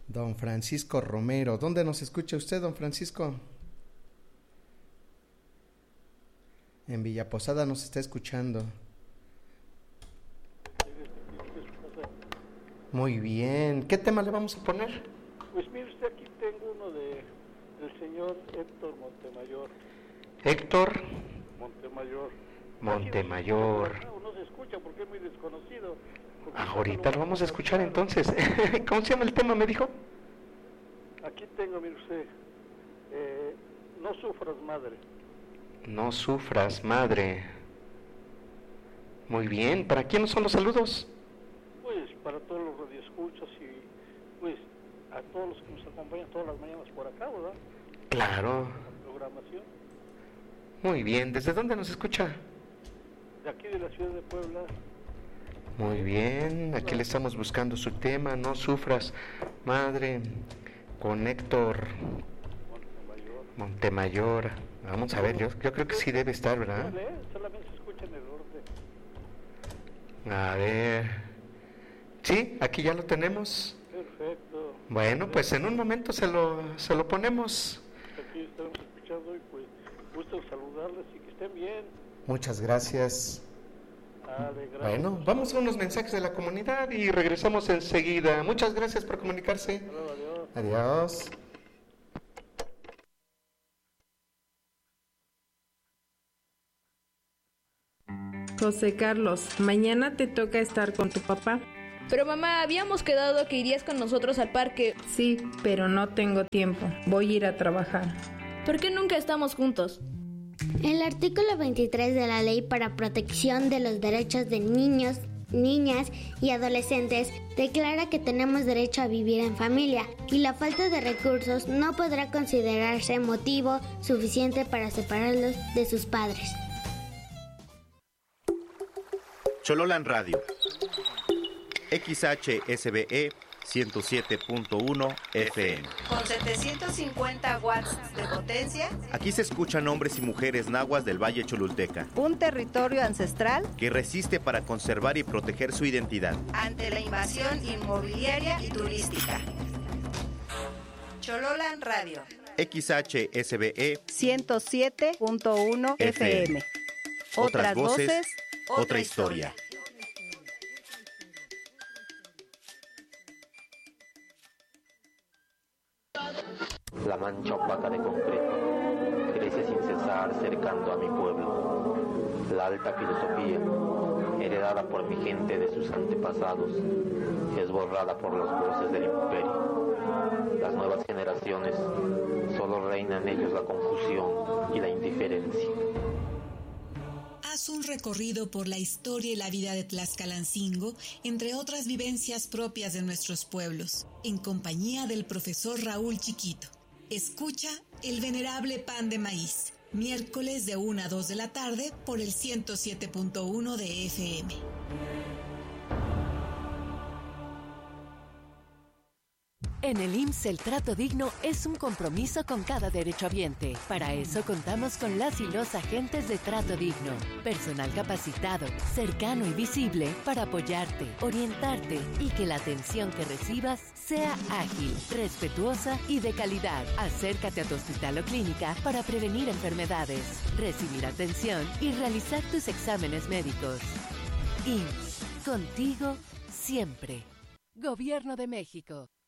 Don Francisco Romero. ¿Dónde nos escucha usted, don Francisco? En Villaposada nos está escuchando. Muy bien. ¿Qué tema le vamos a poner? Pues mire usted, aquí tengo uno del señor Héctor Montemayor. Héctor Montemayor. No se escucha porque es muy desconocido. Ahorita lo vamos a escuchar entonces. ¿Cómo se llama el tema, me dijo? Aquí tengo, mire usted, no sufras, madre. No sufras, madre. Muy bien. ¿Para quién son los saludos? Pues para todos los radioescuchas y pues a todos los que nos acompañan todas las mañanas por acá, ¿verdad? Claro. La programación. Muy bien. ¿Desde dónde nos escucha? De aquí de la ciudad de Puebla. Muy bien. Aquí le estamos buscando su tema. No sufras, madre. Con Héctor Montemayor. Vamos a ver, yo creo que sí debe estar, ¿verdad? Solamente se escucha en el orden. A ver. Sí, aquí ya lo tenemos. Perfecto. Bueno, pues en un momento se lo ponemos. Aquí estamos escuchando y pues gusto saludarles y que estén bien. Muchas gracias. Gracias. Bueno, vamos a unos mensajes de la comunidad y regresamos enseguida. Muchas gracias por comunicarse. Adiós. Adiós. José Carlos, mañana te toca estar con tu papá. Pero mamá, habíamos quedado que irías con nosotros al parque. Sí, pero no tengo tiempo. Voy a ir a trabajar. ¿Por qué nunca estamos juntos? El artículo 23 de la Ley para Protección de los Derechos de Niños, Niñas y Adolescentes declara que tenemos derecho a vivir en familia y la falta de recursos no podrá considerarse motivo suficiente para separarlos de sus padres. Chololan Radio, XHSBE 107.1 FM. Con 750 watts de potencia. Aquí se escuchan hombres y mujeres nahuas del Valle Cholulteca. Un territorio ancestral que resiste para conservar y proteger su identidad ante la invasión inmobiliaria y turística. Chololan Radio, XHSBE 107.1 FM. Otras voces, otra historia. La mancha opaca de concreto crece sin cesar cercando a mi pueblo. La alta filosofía, heredada por mi gente de sus antepasados, es borrada por las voces del imperio. Las nuevas generaciones solo reina en ellos la confusión y la indiferencia. Haz un recorrido por la historia y la vida de Tlaxcalancingo, entre otras vivencias propias de nuestros pueblos, en compañía del profesor Raúl Chiquito. Escucha El Venerable Pan de Maíz, miércoles de 1 a 2 de la tarde por el 107.1 de FM. En el IMSS el trato digno es un compromiso con cada derechohabiente. Para eso contamos con las y los agentes de trato digno. Personal capacitado, cercano y visible para apoyarte, orientarte y que la atención que recibas sea ágil, respetuosa y de calidad. Acércate a tu hospital o clínica para prevenir enfermedades, recibir atención y realizar tus exámenes médicos. IMSS, contigo siempre. Gobierno de México.